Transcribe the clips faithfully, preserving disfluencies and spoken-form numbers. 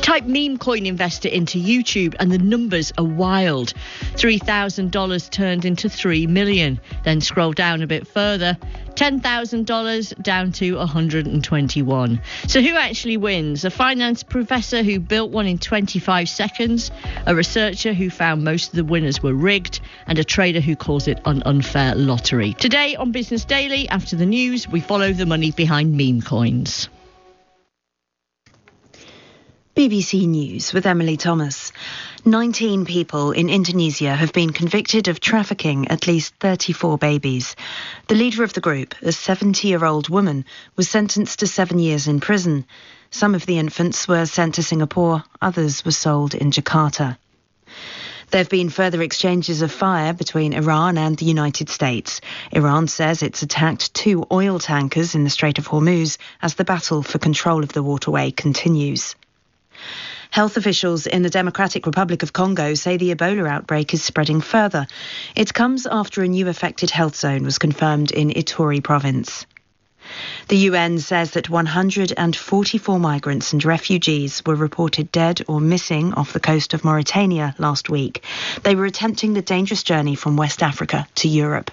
Type meme coin investor into YouTube and the numbers are wild. three thousand dollars turned into three million dollars. Then scroll down a bit further. ten thousand dollars down to one hundred twenty-one. So who actually wins? A finance professor who built one in twenty-five seconds, a researcher who found most of the winners were rigged, and a trader who calls it an unfair lottery. Today on Business Daily, after the news, we follow the money behind meme coins. B B C News with Emily Thomas. nineteen people in Indonesia have been convicted of trafficking at least thirty-four babies. The leader of the group, a seventy-year-old woman, was sentenced to seven years in prison. Some of the infants were sent to Singapore, others were sold in Jakarta. There have been further exchanges of fire between Iran and the United States. Iran says it's attacked two oil tankers in the Strait of Hormuz as the battle for control of the waterway continues. Health officials in the Democratic Republic of Congo say the Ebola outbreak is spreading further. It comes after a new affected health zone was confirmed in Ituri province. The U N says that one hundred forty-four migrants and refugees were reported dead or missing off the coast of Mauritania last week. They were attempting the dangerous journey from West Africa to Europe.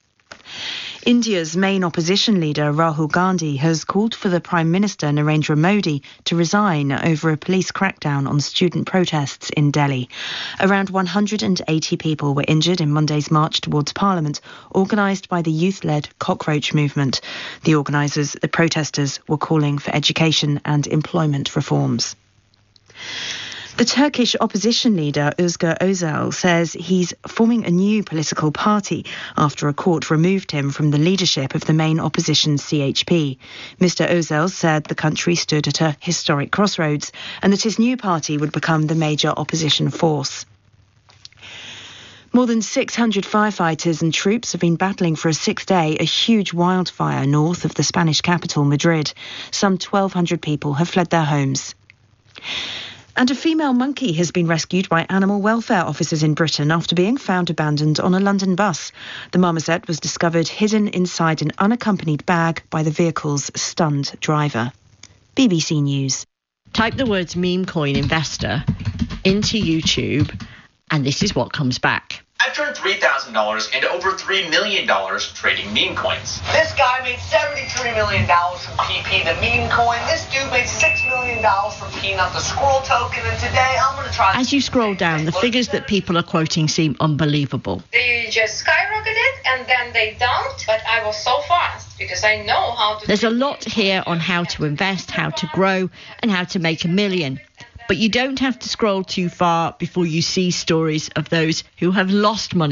India's main opposition leader, Rahul Gandhi, has called for the Prime Minister, Narendra Modi, to resign over a police crackdown on student protests in Delhi. Around one hundred eighty people were injured in Monday's march towards Parliament, organised by the youth-led Cockroach Movement. The organisers, the protesters, were calling for education and employment reforms. The Turkish opposition leader Özgür Özel says he's forming a new political party after a court removed him from the leadership of the main opposition C H P. Mister Özel said the country stood at a historic crossroads and that his new party would become the major opposition force. More than six hundred firefighters and troops have been battling for a sixth day a huge wildfire north of the Spanish capital, Madrid. Some twelve hundred people have fled their homes. And a female monkey has been rescued by animal welfare officers in Britain after being found abandoned on a London bus. The marmoset was discovered hidden inside an unaccompanied bag by the vehicle's stunned driver. B B C News. Type the words meme coin investor into YouTube and this is what comes back. I've turned three thousand dollars into over three million dollars trading meme coins. This guy made seventy-three million dollars from P P, the meme coin. This dude made six million dollars from Peanut, the squirrel token. And today I'm going to try... As you scroll down, the figures that people are quoting seem unbelievable. They just skyrocketed and then they dumped, but I was so fast because I know how to... There's a lot here on how to invest, how to grow, and how to make a million. But you don't have to scroll too far before you see stories of those who have lost money.